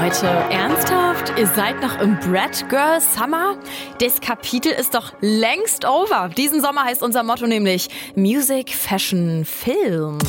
Leute, ernsthaft? Ihr seid noch im Brat Girl Summer? Das Kapitel ist doch längst over. Diesen Sommer heißt unser Motto nämlich Music, Fashion, Film.